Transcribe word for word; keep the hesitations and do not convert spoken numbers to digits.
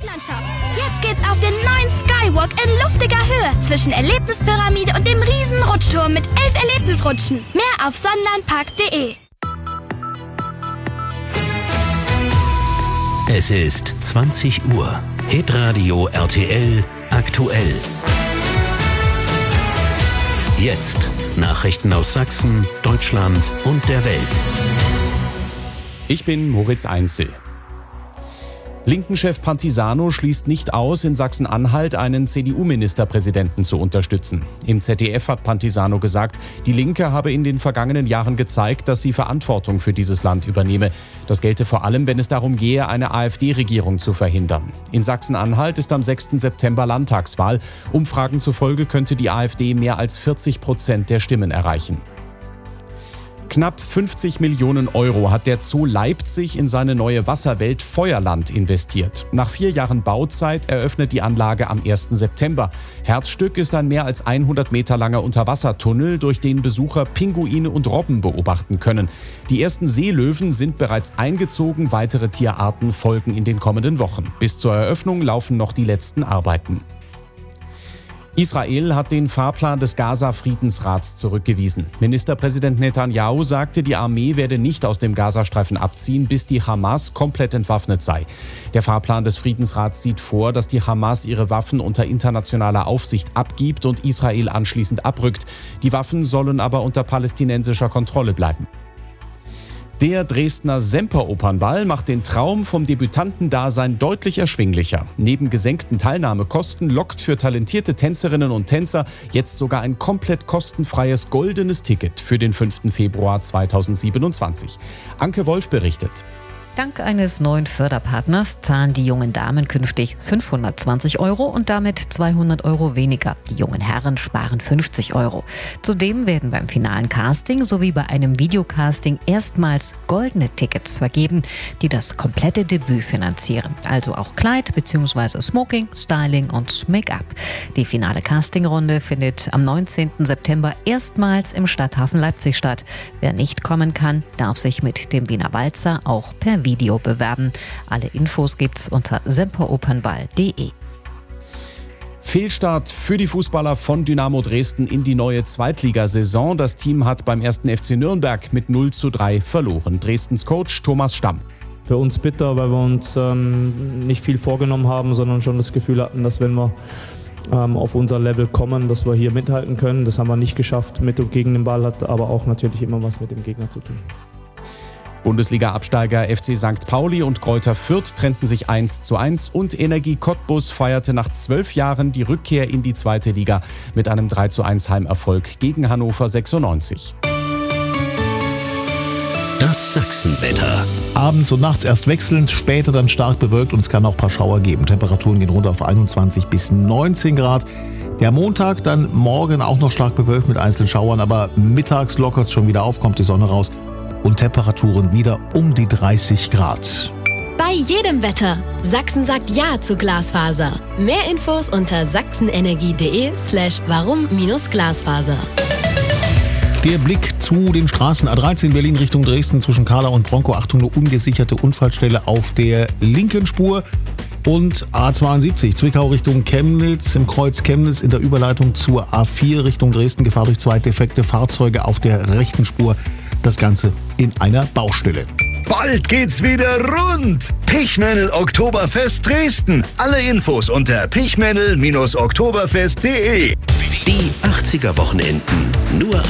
Traumlandschaft. Jetzt geht's auf den neuen Skywalk in luftiger Höhe zwischen Erlebnispyramide und dem riesen Rutschturm mit elf Erlebnisrutschen. Mehr auf sonnenlandpark punkt de. Es ist zwanzig Uhr. Hitradio R T L aktuell. Jetzt Nachrichten aus Sachsen, Deutschland und der Welt. Ich bin Moritz Einzel. Linken-Chef Pantisano schließt nicht aus, in Sachsen-Anhalt einen C D U-Ministerpräsidenten zu unterstützen. Im Z D F hat Pantisano gesagt, die Linke habe in den vergangenen Jahren gezeigt, dass sie Verantwortung für dieses Land übernehme. Das gelte vor allem, wenn es darum gehe, eine AfD-Regierung zu verhindern. In Sachsen-Anhalt ist am sechsten September Landtagswahl. Umfragen zufolge könnte die AfD mehr als vierzig Prozent der Stimmen erreichen. Knapp fünfzig Millionen Euro hat der Zoo Leipzig in seine neue Wasserwelt Feuerland investiert. Nach vier Jahren Bauzeit eröffnet die Anlage am ersten September. Herzstück ist ein mehr als hundert Meter langer Unterwassertunnel, durch den Besucher Pinguine und Robben beobachten können. Die ersten Seelöwen sind bereits eingezogen, weitere Tierarten folgen in den kommenden Wochen. Bis zur Eröffnung laufen noch die letzten Arbeiten. Israel hat den Fahrplan des Gaza-Friedensrats zurückgewiesen. Ministerpräsident Netanyahu sagte, die Armee werde nicht aus dem Gazastreifen abziehen, bis die Hamas komplett entwaffnet sei. Der Fahrplan des Friedensrats sieht vor, dass die Hamas ihre Waffen unter internationaler Aufsicht abgibt und Israel anschließend abrückt. Die Waffen sollen aber unter palästinensischer Kontrolle bleiben. Der Dresdner Semperopernball macht den Traum vom Debütantendasein deutlich erschwinglicher. Neben gesenkten Teilnahmekosten lockt für talentierte Tänzerinnen und Tänzer jetzt sogar ein komplett kostenfreies goldenes Ticket für den fünften Februar zweitausendsiebenundzwanzig. Anke Wolf berichtet. Dank eines neuen Förderpartners zahlen die jungen Damen künftig fünfhundertzwanzig Euro und damit zweihundert Euro weniger. Die jungen Herren sparen fünfzig Euro. Zudem werden beim finalen Casting sowie bei einem Videocasting erstmals goldene Tickets vergeben, die das komplette Debüt finanzieren. Also auch Kleid bzw. Smoking, Styling und Make-up. Die finale Castingrunde findet am neunzehnten September erstmals im Stadthafen Leipzig statt. Wer nicht kommen kann, darf sich mit dem Wiener Walzer auch per Video bewerben. Alle Infos gibt's unter semperopernball punkt de. Fehlstart für die Fußballer von Dynamo Dresden in die neue Zweitligasaison. Das Team hat beim ersten F C Nürnberg mit null zu drei verloren. Dresdens Coach Thomas Stamm. Für uns bitter, weil wir uns ähm, nicht viel vorgenommen haben, sondern schon das Gefühl hatten, dass wenn wir ähm, auf unser Level kommen, dass wir hier mithalten können. Das haben wir nicht geschafft mit und gegen den Ball, hat aber auch natürlich immer was mit dem Gegner zu tun. Bundesliga-Absteiger F C Sankt Pauli und Greuther Fürth trennten sich eins zu eins und Energie Cottbus feierte nach zwölf Jahren die Rückkehr in die zweite Liga mit einem drei zu eins Heimerfolg gegen Hannover sechsundneunzig. Das Sachsenwetter. Abends und nachts erst wechselnd, später dann stark bewölkt und es kann auch ein paar Schauer geben. Temperaturen gehen runter auf einundzwanzig bis neunzehn Grad. Der Montag dann morgen auch noch stark bewölkt mit einzelnen Schauern, aber mittags lockert es schon wieder auf, kommt die Sonne raus. Und Temperaturen wieder um die dreißig Grad. Bei jedem Wetter. Sachsen sagt Ja zu Glasfaser. Mehr Infos unter sachsenenergie.de slash warum-Glasfaser. Der Blick zu den Straßen A dreizehn Berlin Richtung Dresden zwischen Kahler und Bronkow. Achtung, eine ungesicherte Unfallstelle auf der linken Spur. Und A zweiundsiebzig Zwickau Richtung Chemnitz, im Kreuz Chemnitz in der Überleitung zur A vier Richtung Dresden. Gefahr durch zwei defekte Fahrzeuge auf der rechten Spur. Das Ganze in einer Baustelle. Bald geht's wieder rund. Pichmännel Oktoberfest Dresden. Alle Infos unter pichmännel Bindestrich oktoberfest punkt de. Die achtziger Wochenenden. Nur